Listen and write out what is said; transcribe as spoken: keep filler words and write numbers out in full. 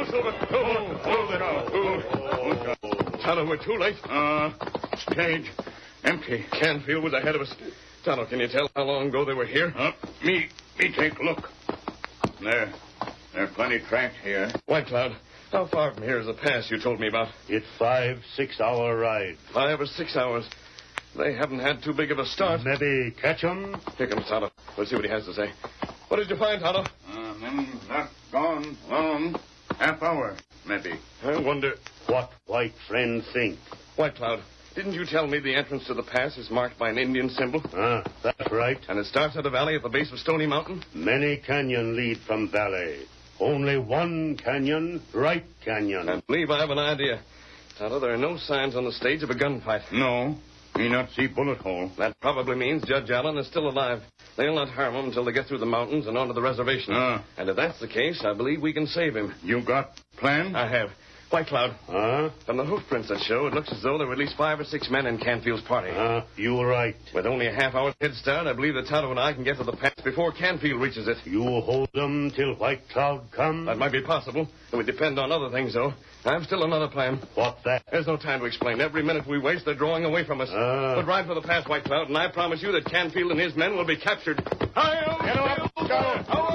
No, Silver. Oh, hold it out. Oh, oh. Tonto, we're too late. Uh, stage empty. Canfield was ahead of us. Tonto, can you tell how long ago they were here? Uh, me, me take a look. There. There are plenty tracks here. White Cloud, how far from here is the pass you told me about? It's five, six-hour ride. Five or six hours. They haven't had too big of a start. Maybe catch 'em? Here comes Tonto. We'll see what he has to say. What did you find, Tonto? Uh, them not gone long. Half hour, maybe. I wonder... What white friend think? White Cloud, didn't you tell me the entrance to the pass is marked by an Indian symbol? Ah, that's right. And it starts at a valley at the base of Stony Mountain? Many canyon lead from valley. Only one canyon, right canyon. I believe I have an idea. Tonto, there are no signs on the stage of a gunfight. No. Me not see bullet hole. That probably means Judge Allen is still alive. They'll not harm him until they get through the mountains and onto the reservation. Ah. And if that's the case, I believe we can save him. You got plan? I have. White Cloud. Huh? From the hoof prints that show, it looks as though there were at least five or six men in Canfield's party. Ah, you right. With only a half hour's head start, I believe that Tonto and I can get to the pass before Canfield reaches it. You hold them till White Cloud comes? That might be possible. It would depend on other things, though. I've still another plan. What that? There's no time to explain. Every minute we waste, they're drawing away from us. Ah. But ride for the pass, White Cloud, and I promise you that Canfield and his men will be captured. Hi-yo! Get up, go!